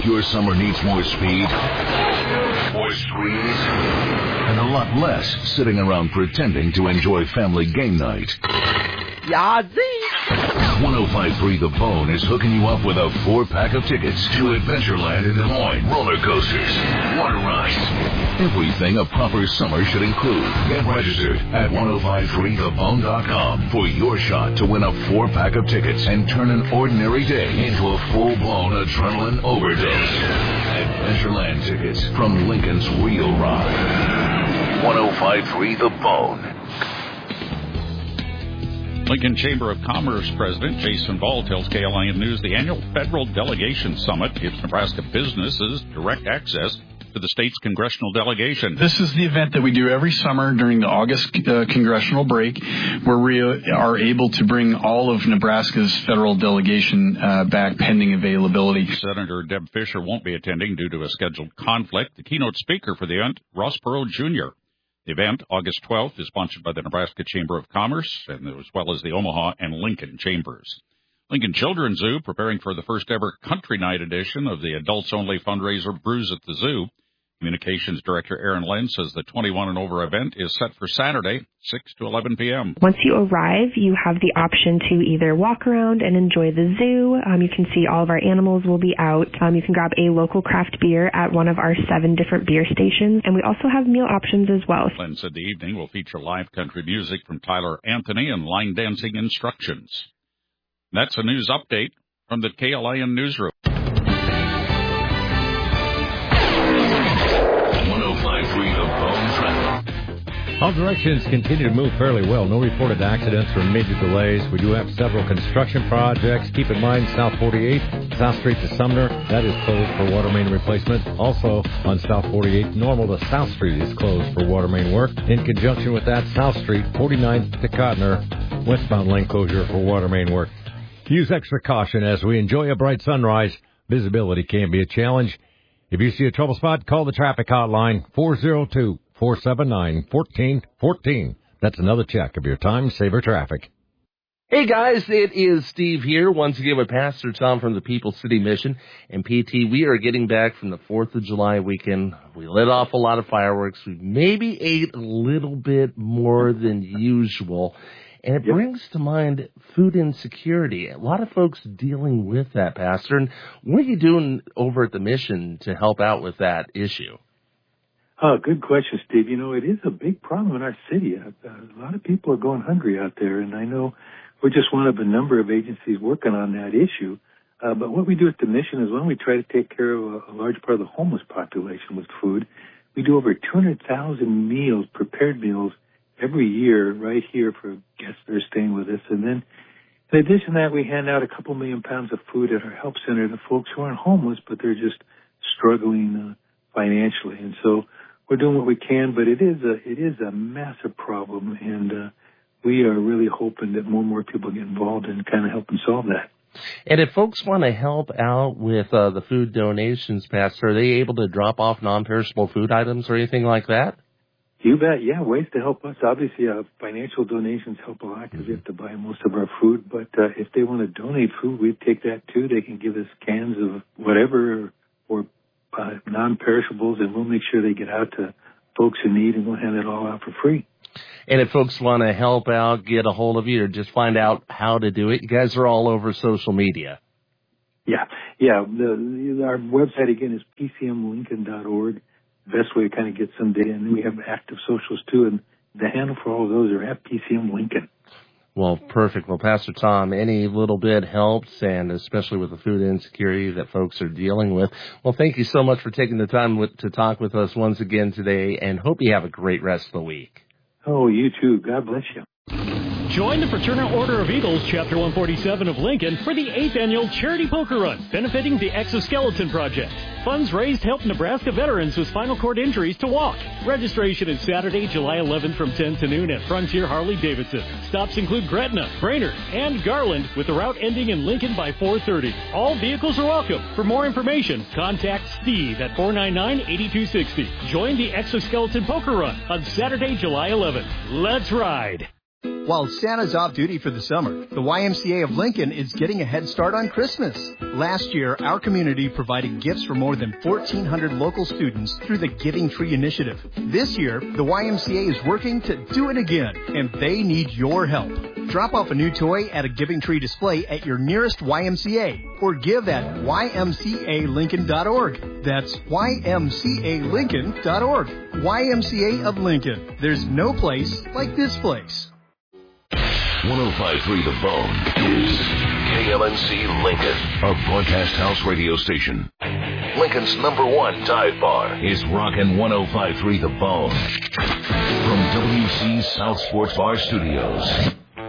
your summer needs more speed, more screens, and a lot less sitting around pretending to enjoy family game night. Yahtzee! 105.3 The Bone is hooking you up with a 4-pack of tickets to Adventureland in Des Moines, roller coasters, water rides, everything a proper summer should include. Get registered at 1053thebone.com for your shot to win a 4-pack of tickets and turn an ordinary day into a full-blown adrenaline overdose. Adventureland tickets from Lincoln's Real Ride. 1053 The Bone. Lincoln Chamber of Commerce President Jason Ball tells KLIN News the annual Federal Delegation Summit gives Nebraska businesses direct access to the state's congressional delegation. This is the event that we do every summer during the August congressional break, where we are able to bring all of Nebraska's federal delegation back pending availability. Senator Deb Fischer won't be attending due to a scheduled conflict. The keynote speaker for the event, Ross Perot Jr. The event, August 12th, is sponsored by the Nebraska Chamber of Commerce, and as well as the Omaha and Lincoln Chambers. Lincoln Children's Zoo preparing for the first-ever Country Night edition of the adults-only fundraiser Brews at the Zoo. Communications Director Aaron Lynn says the 21 and over event is set for Saturday, 6 to 11 p.m. Once you arrive, you have the option to either walk around and enjoy the zoo. You can see all of our animals will be out. You can grab a local craft beer at one of our 7 different beer stations, and we also have meal options as well. Lynn said the evening will feature live country music from Tyler Anthony and line dancing instructions. That's a news update from the KLIN Newsroom. 1053 The Bone Traffic. All directions continue to move fairly well. No reported accidents or major delays. We do have several construction projects. Keep in mind, South 48, South Street to Sumner, that is closed for water main replacement. Also, on South 48, normal to South Street is closed for water main work. In conjunction with that, South Street, 49th to Cotner, westbound lane closure for water main work. Use extra caution as we enjoy a bright sunrise. Visibility can be a challenge. If you see a trouble spot, call the traffic hotline, 402-479-1414. That's another check of your time saver traffic. Hey guys, it is Steve here, once again with Pastor Tom from the People City Mission. And PT, we are getting back from the 4th of July weekend. We lit off a lot of fireworks. We maybe ate a little bit more than usual. And it brings to mind food insecurity. A lot of folks dealing with that, Pastor. And what are you doing over at the mission to help out with that issue? Good question, Steve. You know, it is a big problem in our city. A lot of people are going hungry out there, and I know we're just one of a number of agencies working on that issue. But what we do at the mission is when we try to take care of a large part of the homeless population with food, we do over 200,000 meals, prepared meals, every year right here for guests that are staying with us. And then in addition to that, we hand out a couple million pounds of food at our help center to folks who aren't homeless, but they're just struggling financially. And so we're doing what we can, but it is a massive problem, and we are really hoping that more and more people get involved and kind of helping solve that. And if folks want to help out with the food donations, Pastor, are they able to drop off non-perishable food items or anything like that? You bet. Yeah, ways to help us. Obviously, financial donations help a lot because we have to buy most of our food. But if they want to donate food, we'd take that too. They can give us cans of whatever or non-perishables, and we'll make sure they get out to folks in need, and we'll hand it all out for free. And if folks want to help out, get a hold of you, or just find out how to do it, you guys are all over social media. Yeah. Our website, again, is pcmlincoln.org. Best way to kind of get some data. And then we have active socials, too, and the handle for all of those are at PCM Lincoln. Well, perfect. Well, Pastor Tom, any little bit helps, and especially with the food insecurity that folks are dealing with. Well, thank you so much for taking the time to talk with us once again today, and hope you have a great rest of the week. Oh, you too. God bless you. Join the Fraternal Order of Eagles, Chapter 147 of Lincoln, for the 8th Annual Charity Poker Run, benefiting the Exoskeleton Project. Funds raised help Nebraska veterans with spinal cord injuries to walk. Registration is Saturday, July 11th from 10 to noon at Frontier Harley-Davidson. Stops include Gretna, Brainerd, and Garland, with the route ending in Lincoln by 4:30. All vehicles are welcome. For more information, contact Steve at 499-8260. Join the Exoskeleton Poker Run on Saturday, July 11th. Let's ride. While Santa's off duty for the summer, the YMCA of Lincoln is getting a head start on Christmas. Last year, our community provided gifts for more than 1,400 local students through the Giving Tree Initiative. This year, the YMCA is working to do it again, and they need your help. Drop off a new toy at a Giving Tree display at your nearest YMCA or give at ymcalincoln.org. That's ymcalincoln.org. YMCA of Lincoln. There's no place like this place. 105.3 The Bone is KLNC Lincoln, a broadcast house radio station. Lincoln's #1 dive bar is rockin' 105.3 The Bone from WC South Sports Bar Studios.